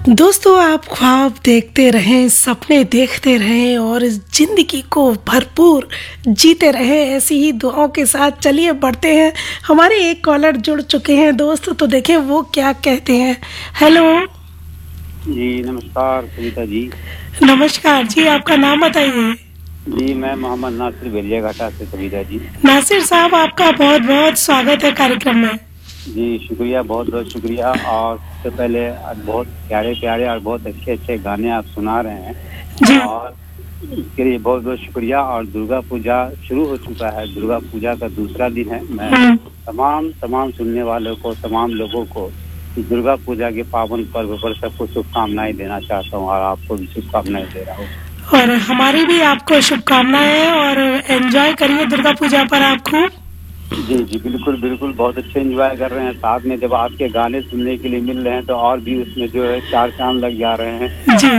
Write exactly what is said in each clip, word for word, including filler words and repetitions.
दोस्तों, आप ख्वाब देखते रहें, सपने देखते रहें और इस जिंदगी को भरपूर जीते रहें। ऐसी ही दुआओं के साथ चलिए बढ़ते हैं। हमारे एक कॉलर जुड़ चुके हैं दोस्त, तो देखें वो क्या कहते हैं। हेलो जी, नमस्कार कविता जी। नमस्कार जी, आपका नाम बताइए। जी, मैं मोहम्मद नासिर बेलियाघाटा से। कविता जी, नासिर साहब, आपका बहुत बहुत स्वागत है कार्यक्रम में। जी शुक्रिया, बहुत बहुत शुक्रिया। और सबसे पहले बहुत प्यारे प्यारे और बहुत अच्छे अच्छे गाने आप सुना रहे हैं जी। और इसके लिए बहुत बहुत शुक्रिया। और दुर्गा पूजा शुरू हो चुका है, दुर्गा पूजा का दूसरा दिन है। मैं तमाम तमाम सुनने वालों को, तमाम लोगों को दुर्गा पूजा के पावन पर्व पर सबको शुभकामनाएं देना चाहता हूँ और आपको भी शुभकामनाएं दे रहा हूँ। और हमारी भी आपको शुभकामनाएं और एंजॉय करिए दुर्गा पूजा पर आप खूब। जी जी बिल्कुल बिल्कुल, बहुत अच्छे एंजॉय कर रहे हैं। साथ में जब आपके गाने सुनने के लिए मिल रहे हैं तो और भी उसमें जो है चार चांद लग जा रहे हैं। जी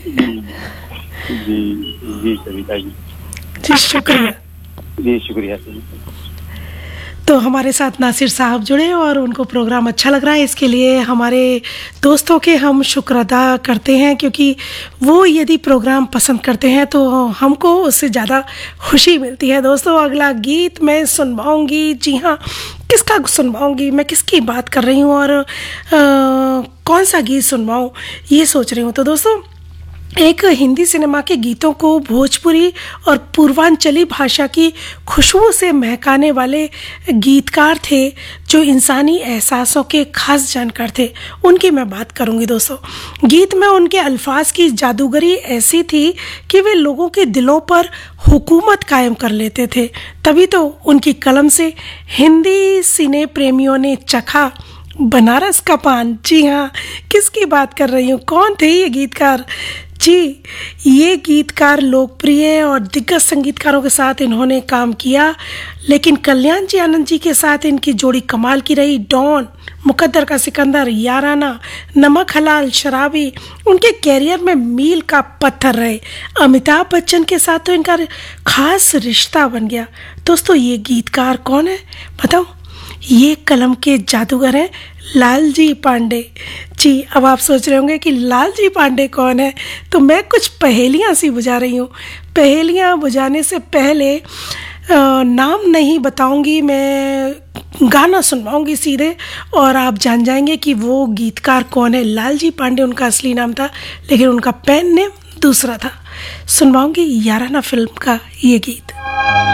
जी जी कविता जी, जी शुक्रिया। जी शुक्रिया। तो हमारे साथ नासिर साहब जुड़े और उनको प्रोग्राम अच्छा लग रहा है, इसके लिए हमारे दोस्तों के हम शुक्र अदा करते हैं, क्योंकि वो यदि प्रोग्राम पसंद करते हैं तो हमको उससे ज़्यादा खुशी मिलती है। दोस्तों, अगला गीत मैं सुनवाऊँगी। जी हाँ, किसका सुनवाऊँगी, मैं किसकी बात कर रही हूँ और आ, कौन सा गीत सुनवाऊँ ये सोच रही हूँ। तो दोस्तों, एक हिंदी सिनेमा के गीतों को भोजपुरी और पूर्वांचली भाषा की खुशबू से महकाने वाले गीतकार थे जो इंसानी एहसासों के खास जानकार थे। उनकी मैं बात करूंगी दोस्तों। गीत में उनके अल्फाज की जादूगरी ऐसी थी कि वे लोगों के दिलों पर हुकूमत कायम कर लेते थे। तभी तो उनकी कलम से हिंदी सिने प्रेमियों ने चखा बनारस का पान। जी हाँ, किसकी बात कर रही हूँ, कौन थे ये गीतकार। जी, ये गीतकार लोकप्रिय और दिग्गज संगीतकारों के साथ इन्होंने काम किया, लेकिन कल्याण जी आनंद जी के साथ इनकी जोड़ी कमाल की रही। डॉन, मुकद्दर का सिकंदर, याराना, नमक हलाल, शराबी उनके कैरियर में मील का पत्थर रहे। अमिताभ बच्चन के साथ तो इनका खास रिश्ता बन गया। दोस्तों, ये गीतकार कौन है बताओ? ये कलम के जादूगर हैं लालजी पांडे। जी, अब आप सोच रहे होंगे कि लालजी पांडे कौन है, तो मैं कुछ पहेलियां सी बुझा रही हूँ। पहेलियां बुझाने से पहले आ, नाम नहीं बताऊंगी, मैं गाना सुनवाऊंगी सीधे और आप जान जाएंगे कि वो गीतकार कौन है। लालजी पांडे उनका असली नाम था, लेकिन उनका पेन नेम दूसरा था। सुनवाऊंगी याराना फिल्म का ये गीत।